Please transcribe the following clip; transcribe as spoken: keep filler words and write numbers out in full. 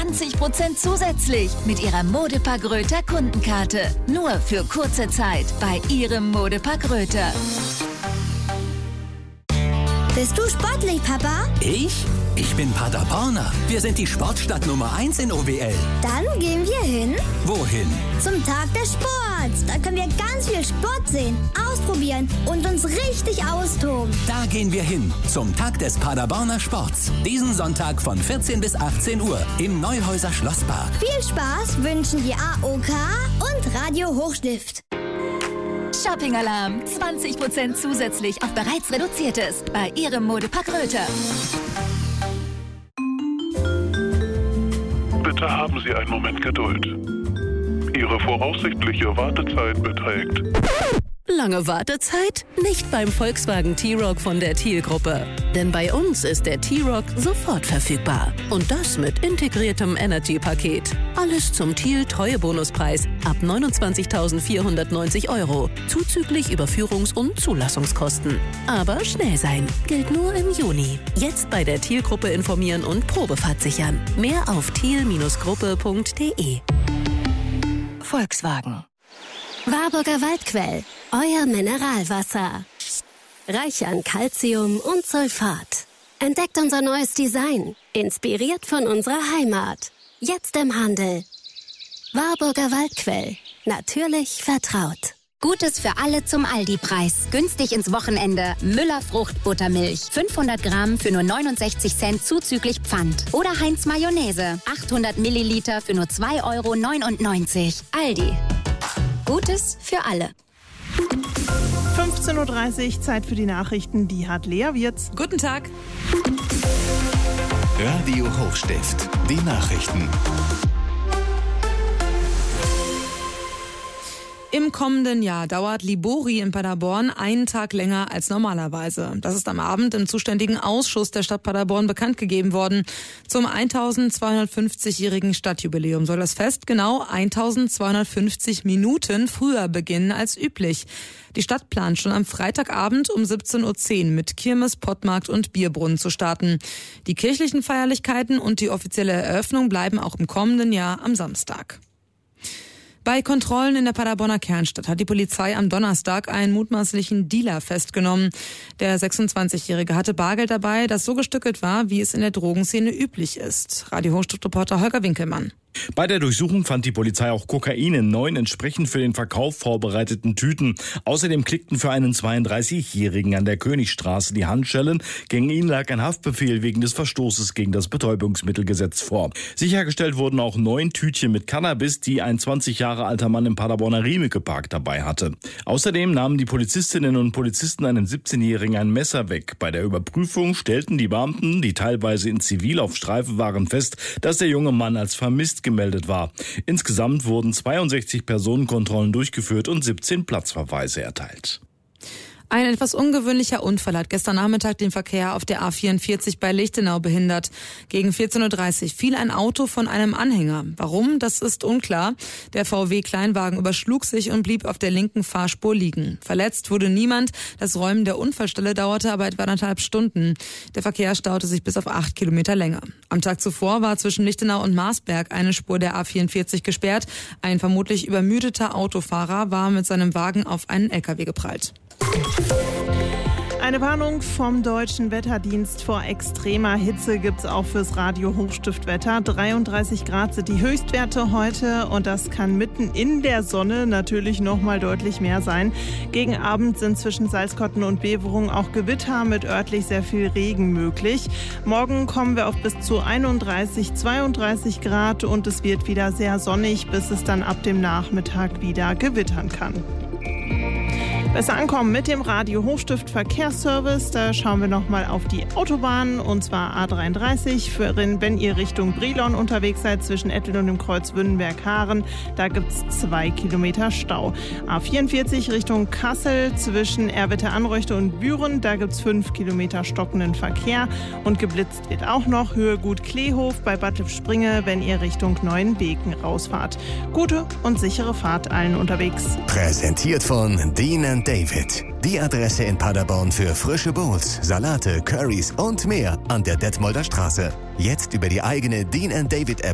zwanzig Prozent zusätzlich mit Ihrer Modepark Röther Kundenkarte. Nur für kurze Zeit bei Ihrem Modepark Röther. Bist du sportlich, Papa? Ich? Ich bin Paderborner. Wir sind die Sportstadt Nummer eins in O W L. Dann gehen wir hin. Wohin? Zum Tag des Sports. Da können wir ganz viel Sport sehen, ausprobieren und uns richtig austoben. Da gehen wir hin. Zum Tag des Paderborner Sports. Diesen Sonntag von vierzehn bis achtzehn Uhr im Neuhäuser Schlosspark. Viel Spaß wünschen die A O K und Radio Hochstift. Shopping-Alarm. zwanzig Prozent zusätzlich auf bereits Reduziertes bei Ihrem Modepark Röther. Bitte haben Sie einen Moment Geduld. Ihre voraussichtliche Wartezeit beträgt... Lange Wartezeit? Nicht beim Volkswagen T-Roc von der Thiel-Gruppe. Denn bei uns ist der T-Roc sofort verfügbar. Und das mit integriertem Energy-Paket. Alles zum Thiel-Treuebonuspreis ab neunundzwanzigtausendvierhundertneunzig Euro. Zuzüglich Überführungs- und Zulassungskosten. Aber schnell sein. Gilt nur im Juni. Jetzt bei der Thiel-Gruppe informieren und Probefahrt sichern. Mehr auf thiel Gruppe punkt de. Volkswagen. Warburger Waldquell, euer Mineralwasser. Reich an Calcium und Sulfat. Entdeckt unser neues Design, inspiriert von unserer Heimat. Jetzt im Handel. Warburger Waldquell, natürlich vertraut. Gutes für alle zum Aldi-Preis. Günstig ins Wochenende. Müller Fruchtbuttermilch. fünfhundert Gramm für nur neunundsechzig Cent zuzüglich Pfand. Oder Heinz Mayonnaise. achthundert Milliliter für nur zwei Euro neunundneunzig. Aldi. Gutes für alle. fünfzehn Uhr dreißig, Zeit für die Nachrichten. Die hat Lea Wirz. Guten Tag. Radio Hochstift. Die Nachrichten. Im kommenden Jahr dauert Libori in Paderborn einen Tag länger als normalerweise. Das ist am Abend im zuständigen Ausschuss der Stadt Paderborn bekannt gegeben worden. Zum eintausendzweihundertfünfzigjährigen Stadtjubiläum soll das Fest genau eintausendzweihundertfünfzig Minuten früher beginnen als üblich. Die Stadt plant schon am Freitagabend um siebzehn Uhr zehn mit Kirmes, Pottmarkt und Bierbrunnen zu starten. Die kirchlichen Feierlichkeiten und die offizielle Eröffnung bleiben auch im kommenden Jahr am Samstag. Bei Kontrollen in der Paderborner Kernstadt hat die Polizei am Donnerstag einen mutmaßlichen Dealer festgenommen. Der sechsundzwanzigjährige hatte Bargeld dabei, das so gestückelt war, wie es in der Drogenszene üblich ist. Radio Hochstift-Reporter Holger Winkelmann. Bei der Durchsuchung fand die Polizei auch Kokain in neun entsprechend für den Verkauf vorbereiteten Tüten. Außerdem klickten für einen zweiunddreißigjährigen an der Königstraße die Handschellen. Gegen ihn lag ein Haftbefehl wegen des Verstoßes gegen das Betäubungsmittelgesetz vor. Sichergestellt wurden auch neun Tütchen mit Cannabis, die ein zwanzig Jahre alter Mann im Paderborner Riemeke-Park dabei hatte. Außerdem nahmen die Polizistinnen und Polizisten einem siebzehnjährigen ein Messer weg. Bei der Überprüfung stellten die Beamten, die teilweise in Zivil auf Streife waren, fest, dass der junge Mann als vermisst gemeldet war. Insgesamt wurden zweiundsechzig Personenkontrollen durchgeführt und siebzehn Platzverweise erteilt. Ein etwas ungewöhnlicher Unfall hat gestern Nachmittag den Verkehr auf der A vierundvierzig bei Lichtenau behindert. Gegen vierzehn Uhr dreißig fiel ein Auto von einem Anhänger. Warum? Das ist unklar. Der V W-Kleinwagen überschlug sich und blieb auf der linken Fahrspur liegen. Verletzt wurde niemand. Das Räumen der Unfallstelle dauerte aber etwa anderthalb Stunden. Der Verkehr staute sich bis auf acht Kilometer Länge. Am Tag zuvor war zwischen Lichtenau und Marsberg eine Spur der A vierundvierzig gesperrt. Ein vermutlich übermüdeter Autofahrer war mit seinem Wagen auf einen L K W geprallt. Eine Warnung vom Deutschen Wetterdienst vor extremer Hitze gibt's auch fürs Radio Hochstiftwetter. dreiunddreißig Grad sind die Höchstwerte heute und das kann mitten in der Sonne natürlich noch mal deutlich mehr sein. Gegen Abend sind zwischen Salzkotten und Beverung auch Gewitter mit örtlich sehr viel Regen möglich. Morgen kommen wir auf bis zu einunddreißig, zweiunddreißig Grad und es wird wieder sehr sonnig, bis es dann ab dem Nachmittag wieder gewittern kann. Besser ankommen mit dem Radio Hochstift Verkehrsservice. Da schauen wir nochmal auf die Autobahn und zwar A dreiunddreißig. Für, wenn ihr Richtung Brilon unterwegs seid zwischen Ettel und dem Kreuz Wünnenberg-Haaren, da gibt's zwei Kilometer Stau. A vierundvierzig Richtung Kassel zwischen Erwitte-Anreuchte und Büren, da gibt's fünf Kilometer stockenden Verkehr und geblitzt wird auch noch Höhe Gut Kleehof bei Bad Lippspringe, wenn ihr Richtung Neuenbeken rausfahrt. Gute und sichere Fahrt allen unterwegs. Präsentiert von Dean and David. Die Adresse in Paderborn für frische Bowls, Salate, Currys und mehr an der Detmolder Straße. Jetzt über die eigene Dean and David App